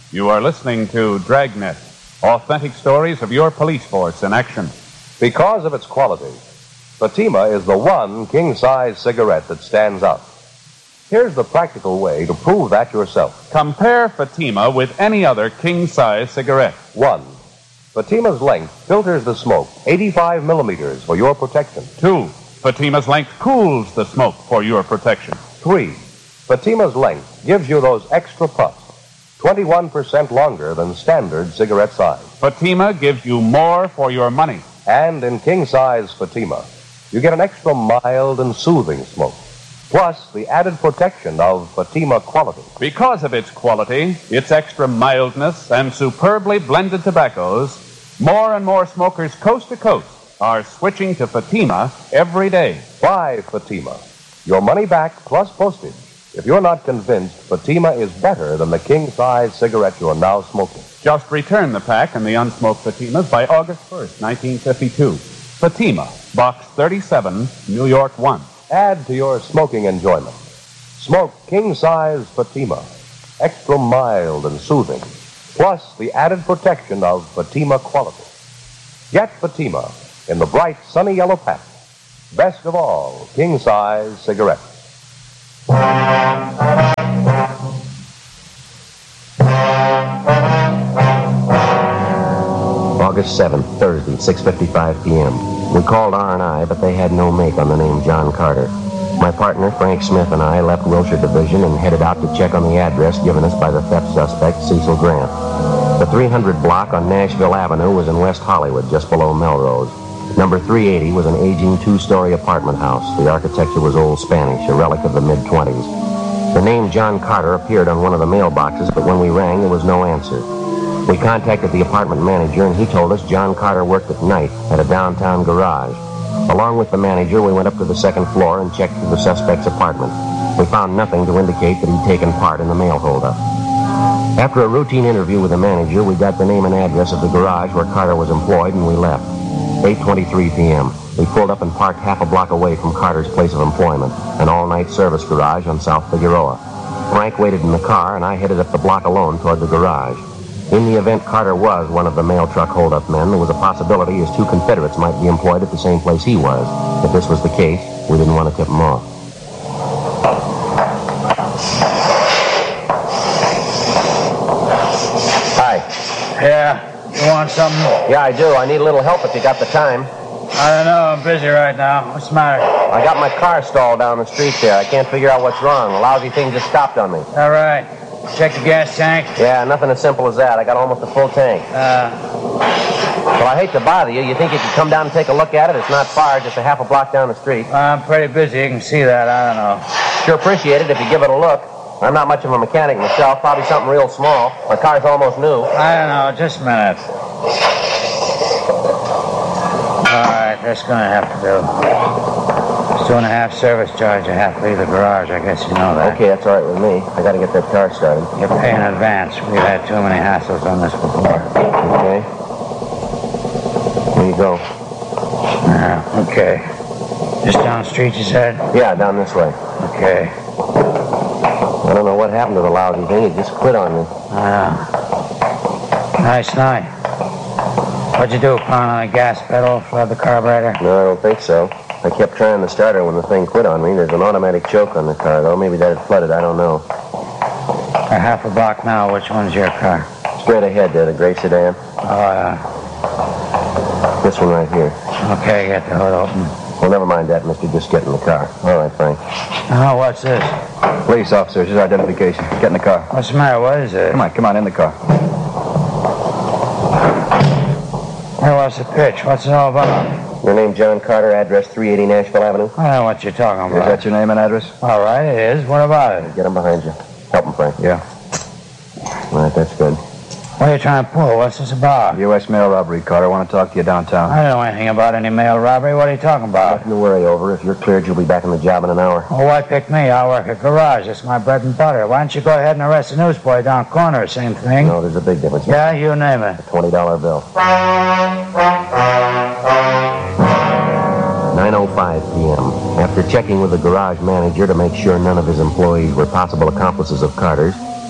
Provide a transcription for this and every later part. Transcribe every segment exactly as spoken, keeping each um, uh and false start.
You are listening to Dragnet, authentic stories of your police force in action. Because of its quality, Fatima is the one king-size cigarette that stands out. Here's the practical way to prove that yourself. Compare Fatima with any other king-size cigarette. One, Fatima's length filters the smoke eighty-five millimeters for your protection. Two, Fatima's length cools the smoke for your protection. Three, Fatima's length gives you those extra puffs, twenty-one percent longer than standard cigarette size. Fatima gives you more for your money. And in king-size Fatima, you get an extra mild and soothing smoke, plus the added protection of Fatima quality. Because of its quality, its extra mildness, and superbly blended tobaccos, more and more smokers coast to coast are switching to Fatima every day. Buy Fatima. Your money back plus postage if you're not convinced Fatima is better than the king-size cigarette you're now smoking. Just return the pack and the unsmoked Fatimas by August first, nineteen fifty-two. Fatima, Box thirty-seven, New York one. Add to your smoking enjoyment. Smoke king-size Fatima, extra mild and soothing, plus the added protection of Fatima quality. Get Fatima in the bright sunny yellow pack. Best of all, king-size cigarettes. August seventh, Thursday, six fifty-five p.m. We called R and I, but they had no make on the name John Carter. My partner, Frank Smith, and I left Wilshire Division and headed out to check on the address given us by the theft suspect, Cecil Grant. The three hundred block on Nashville Avenue was in West Hollywood, just below Melrose. Number three eighty was an aging two-story apartment house. The architecture was old Spanish, a relic of the mid-twenties. The name John Carter appeared on one of the mailboxes, but when we rang, there was no answer. We contacted the apartment manager, and he told us John Carter worked at night at a downtown garage. Along with the manager, we went up to the second floor and checked through the suspect's apartment. We found nothing to indicate that he'd taken part in the mail holdup. After a routine interview with the manager, we got the name and address of the garage where Carter was employed, and we left. eight twenty-three p.m. We pulled up and parked half a block away from Carter's place of employment, an all-night service garage on South Figueroa. Frank waited in the car, and I headed up the block alone toward the garage. In the event Carter was one of the mail truck holdup men, there was a possibility his two Confederates might be employed at the same place he was. If this was the case, we didn't want to tip him off. Hi. Yeah, you want something? Yeah, I do. I need a little help if you got the time. I don't know. I'm busy right now. What's the matter? I got my car stalled down the street there. I can't figure out what's wrong. A lousy thing just stopped on me. All right. Check the gas tank? Yeah, nothing as simple as that. I got almost a full tank. Uh... Well, I hate to bother you. You think you could come down and take a look at it? It's not far, just a half a block down the street. I'm pretty busy. You can see that. I don't know. Sure appreciate it if you give it a look. I'm not much of a mechanic myself. Probably something real small. My car's almost new. I don't know. Just a minute. All right, that's going to have to do. It's two and a half service charge. I have to leave the garage. I guess you know that. Okay, that's all right with me. I got to get that car started. You pay in advance. We've had too many hassles on this before. Okay. Here you go. Uh, okay. Just down the street, you said? Yeah, down this way. Okay. I don't know what happened to the lousy thing. It just quit on me. Uh, nice night. What'd you do, pound on the gas pedal, flood the carburetor? No, I don't think so. I kept trying the starter when the thing quit on me. There's an automatic choke on the car, though. Maybe that had flooded. I don't know. A half a block now. Which one's your car? Straight ahead there, the gray sedan. Oh, uh... This one right here. Okay, get the hood open. Well, never mind that, mister. Just get in the car. All right, Frank. Oh, what's this? Police officer, his identification. Get in the car. What's the matter? What is it? Come on, come on, in the car. Hey, what's the pitch? What's it all about? Your name, John Carter, address three eighty Nashville Avenue? I know what you're talking about. Is that your name and address? All right, it is. What about it? Get him behind you. Help him, Frank. Yeah. All right, that's good. What are you trying to pull? What's this about? U S mail robbery, Carter. I want to talk to you downtown. I don't know anything about any mail robbery. What are you talking about? Nothing to worry over. If you're cleared, you'll be back on the job in an hour. Oh, why pick me? I work at garage. That's my bread and butter. Why don't you go ahead and arrest the newsboy down corner? Same thing. No, there's a big difference. Yeah, you name it. A twenty dollar bill. nine oh five p.m. After checking with the garage manager to make sure none of his employees were possible accomplices of Carter's,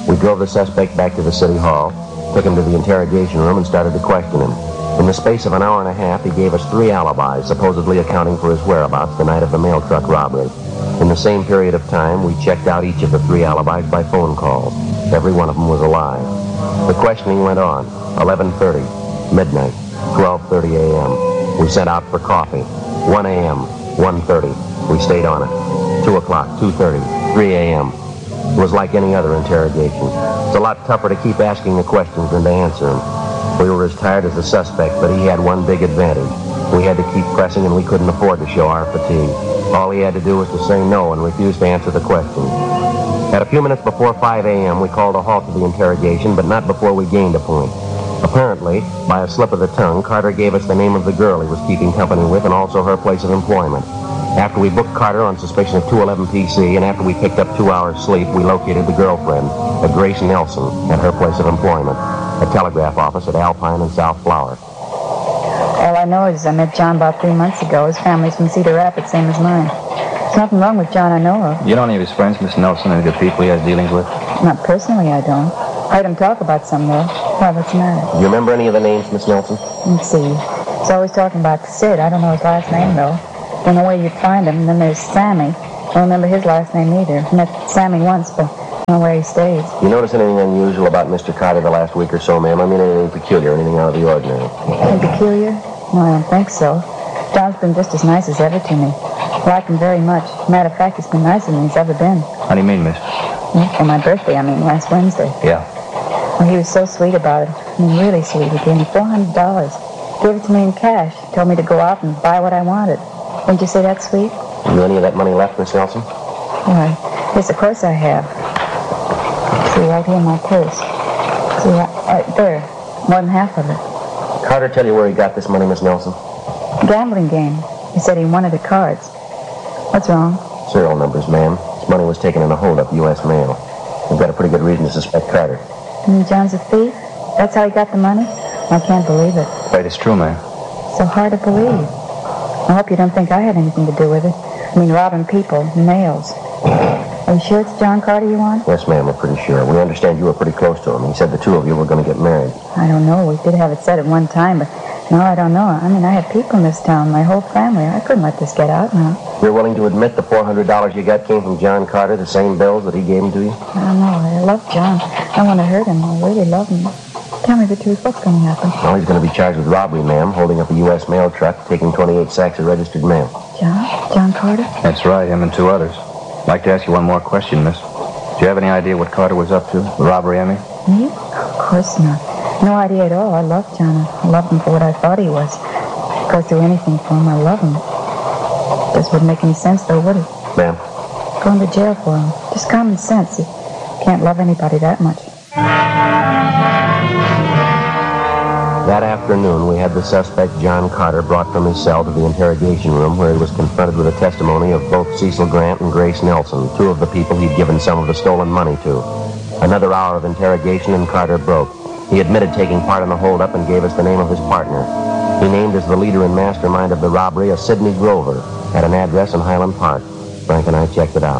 We drove the suspect back to the city hall, took him to the interrogation room, and started to question him. In the space of an hour and a half, he gave us three alibis, supposedly accounting for his whereabouts the night of the mail truck robbery. In the same period of time, we checked out each of the three alibis by phone calls. Every one of them was alive. The questioning went on. eleven thirty, midnight, twelve thirty a.m. We sent out for coffee. one a.m., one thirty. We stayed on it. two o'clock, two thirty, three a.m. It was like any other interrogation. It's a lot tougher to keep asking the questions than to answer them. We were as tired as the suspect, but he had one big advantage. We had to keep pressing, and we couldn't afford to show our fatigue. All he had to do was to say no and refuse to answer the questions. At a few minutes before five a.m., we called a halt to the interrogation, but not before we gained a point. Apparently, by a slip of the tongue, Carter gave us the name of the girl he was keeping company with and also her place of employment. After we booked Carter on suspicion of two eleven P C, and after we picked up two hours' sleep, we located the girlfriend, a Grace Nelson, at her place of employment, a telegraph office at Alpine and South Flower. All I know is I met John about three months ago. His family's from Cedar Rapids, same as mine. There's nothing wrong with John I know of. You know any of his friends, Miss Nelson, any of the people he has dealings with? Not personally, I don't. I heard him talk about some, though. Why, what's the matter? Do you remember any of the names, Miss Nelson? Let's see. He's always talking about Sid. I don't know his last name, though. Don't know where you'd find him. And then there's Sammy. Don't remember his last name either. Met Sammy once, but I don't know where he stays. You notice anything unusual about Mister Carter the last week or so, ma'am? I mean, anything peculiar, anything out of the ordinary? Anything peculiar? No, I don't think so. John's been just as nice as ever to me. I like him very much. Matter of fact, he's been nicer than he's ever been. How do you mean, miss? Yeah, for my birthday, I mean, last Wednesday. Yeah. Well, he was so sweet about it. I mean, really sweet. He gave me four hundred dollars. Gave it to me in cash. Told me to go out and buy what I wanted. Wouldn't you say that's sweet? Have you any of that money left, Miss Nelson? Why, yes, of course I have. See, right here in my purse. See, right, right there. More than half of it. Carter tell you where he got this money, Miss Nelson? Gambling game. He said he won it at cards. What's wrong? Serial numbers, ma'am. This money was taken in a holdup, U S mail. We've got a pretty good reason to suspect Carter. You mean John's a thief? That's how he got the money? I can't believe it. Right, it's true, ma'am. So hard to believe. I hope you don't think I had anything to do with it. I mean, robbing people, nails. Are you sure it's John Carter you want? Yes, ma'am, we're pretty sure. We understand you were pretty close to him. He said the two of you were going to get married. I don't know. We did have it said at one time, but no, I don't know. I mean, I had people in this town, my whole family. I couldn't let this get out now. You're willing to admit the four hundred dollars you got came from John Carter, the same bills that he gave him to you? I don't know. I love John. I don't want to hurt him. I really love him. Tell me the truth. What's going to happen? Well, he's going to be charged with robbery, ma'am, holding up a U S mail truck, taking twenty-eight sacks of registered mail. John? John Carter? That's right, him and two others. I'd like to ask you one more question, miss. Do you have any idea what Carter was up to? The robbery, I mean? Me? Of course not. No idea at all. I love John. I loved him for what I thought he was. I'd go through anything for him. I love him. Just wouldn't make any sense, though, would it? Ma'am? Going to jail for him. Just common sense. You can't love anybody that much. That afternoon, we had the suspect, John Carter, brought from his cell to the interrogation room where he was confronted with the testimony of both Cecil Grant and Grace Nelson, two of the people he'd given some of the stolen money to. Another hour of interrogation and Carter broke. He admitted taking part in the holdup and gave us the name of his partner. He named as the leader and mastermind of the robbery a Sidney Grover at an address in Highland Park. Frank and I checked it out.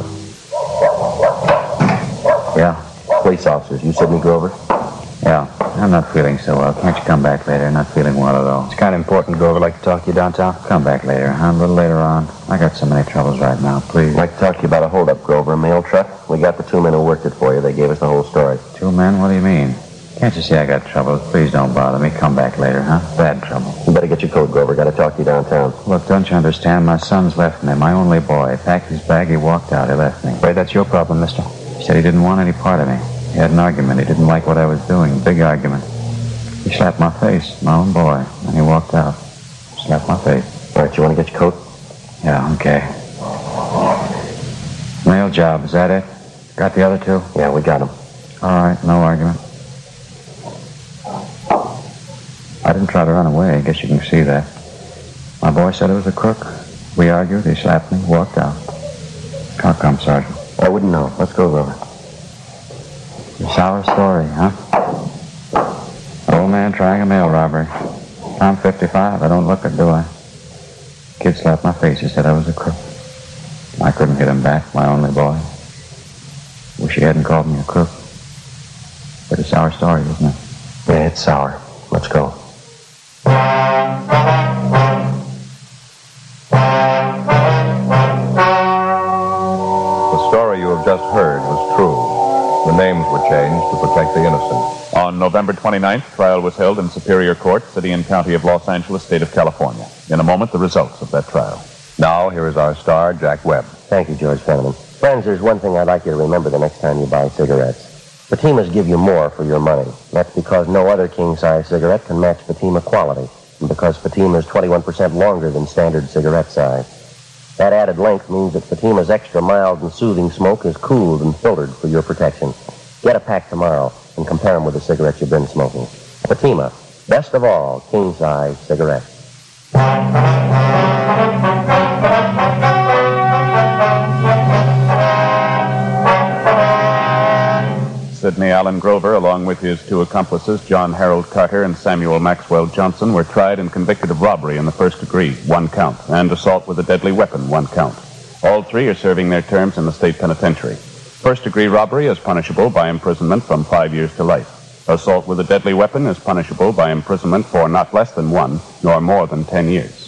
Yeah. Police officers, you Sidney Grover? Yeah. I'm not feeling so well. Can't you come back later? Not feeling well at all. It's kind of important, Grover. I'd like to talk to you downtown. Come back later, huh? A little later on. I got so many troubles right now. Please. I'd like to talk to you about a holdup, Grover, a mail truck. We got the two men who worked it for you. They gave us the whole story. Two men? What do you mean? Can't you see I got troubles? Please don't bother me. Come back later, huh? Bad trouble. You better get your coat, Grover. Got to talk to you downtown. Look, don't you understand? My son's left me. My only boy. Packed his bag. He walked out. He left me. Right, that's your problem, mister. He said he didn't want any part of me. He had an argument. He didn't like what I was doing. Big argument. He slapped my face, my own boy, and he walked out. Slapped my face. All right, you want to get your coat? Yeah, okay. Mail job, is that it? Got the other two? Yeah, we got them. All right, no argument. I didn't try to run away. I guess you can see that. My boy said it was a crook. We argued. He slapped me, walked out. How come, Sergeant? I wouldn't know. Let's go, Grover. A sour story, huh? Old man trying a mail robbery. I'm fifty-five. I don't look it, do I? Kid slapped my face. He said I was a crook. I couldn't hit him back, my only boy. Wish he hadn't called me a crook. Sour story, isn't it? Yeah, it's sour. Let's go. The story you have just heard was true. The names were changed to protect the innocent. On November twenty-ninth, trial was held in Superior Court, City and County of Los Angeles, State of California. In a moment, the results of that trial. Now, here is our star, Jack Webb. Thank you, George Fenneman. Friends, there's one thing I'd like you to remember the next time you buy cigarettes. Fatimas give you more for your money. That's because no other king-size cigarette can match Fatima quality, and because Fatima is twenty-one percent longer than standard cigarette size. That added length means that Fatima's extra mild and soothing smoke is cooled and filtered for your protection. Get a pack tomorrow and compare them with the cigarettes you've been smoking. Fatima, best of all king-size cigarettes. Sidney Allen Grover, along with his two accomplices, John Harold Carter and Samuel Maxwell Johnson, were tried and convicted of robbery in the first degree, one count, and assault with a deadly weapon, one count. All three are serving their terms in the state penitentiary. First-degree robbery is punishable by imprisonment from five years to life. Assault with a deadly weapon is punishable by imprisonment for not less than one, nor more than ten years.